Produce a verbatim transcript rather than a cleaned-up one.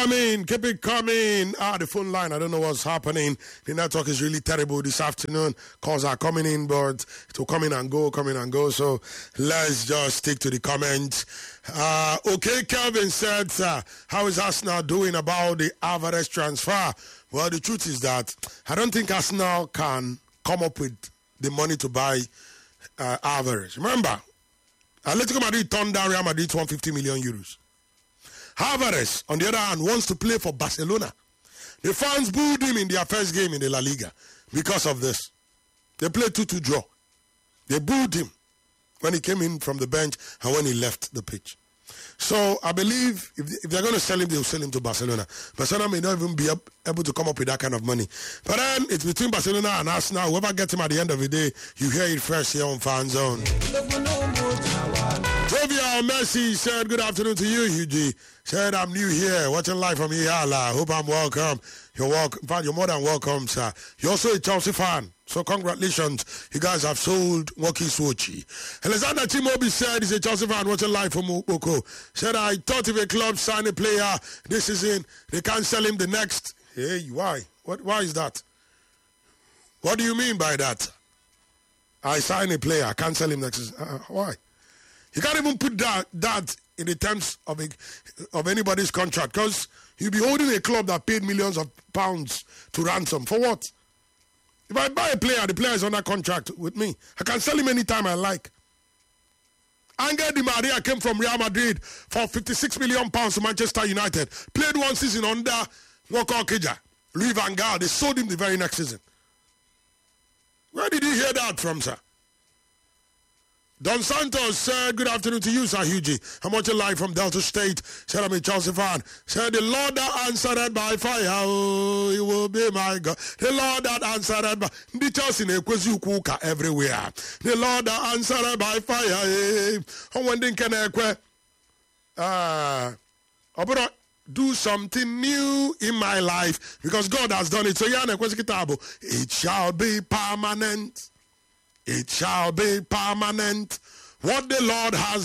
Coming, keep it coming. Ah, the phone line, I don't know what's happening. The network is really terrible this afternoon. Calls are coming in, but it will come in and go, come in and go. So let's just stick to the comments. Uh, okay, Kelvin said, uh, how is Arsenal doing about the Alvarez transfer? Well, the truth is that I don't think Arsenal can come up with the money to buy uh, Alvarez. Remember, Atletico Madrid turned down Real Madrid one hundred fifty million euros. Alvarez, on the other hand, wants to play for Barcelona. The fans booed him in their first game in the La Liga because of this. They played two two draw. They booed him when he came in from the bench and when he left the pitch. So I believe if, if they're going to sell him, they'll sell him to Barcelona. Barcelona may not even be up, able to come up with that kind of money. But then it's between Barcelona and Arsenal. Whoever gets him at the end of the day, you hear it first here on Fan Zone. Jovial Messi said, good afternoon to you, Hughie. Said, I'm new here, watching live from Ihala. Hope I'm welcome. You're welcome. In fact, you're more than welcome, sir. You're also a Chelsea fan. So congratulations. You guys have sold Woki Swochi. Alexander Chimobi said he's a Chelsea fan watching live from Mokoko. Said, I thought if a club signed a player this season, they can't sell him the next. Hey, why? What? Why is that? What do you mean by that? I sign a player, I can't sell him next season. Uh, why? You can't even put that that in the terms of a, of anybody's contract, because you'll be holding a club that paid millions of pounds to ransom. For what? If I buy a player, the player is under contract with me. I can sell him anytime I like. Angel Di Maria came from Real Madrid for fifty-six million pounds to Manchester United. Played one season under Walker Okija, Louis van Gaal. They sold him the very next season. Where did you hear that from, sir? Don Santos said, good afternoon to you, Sir Hughie. I'm watching live from Delta State. Said, I'm a Chelsea fan. Said, the Lord that answered by fire, oh, he will be my God. The Lord that answered by... The Chelsea nekwezu kuka everywhere. The Lord that answered by fire, eh. And when they can ekwe, uh, I'm do something new in my life because God has done it. So, yeah, it shall be permanent. It shall be permanent. What the Lord has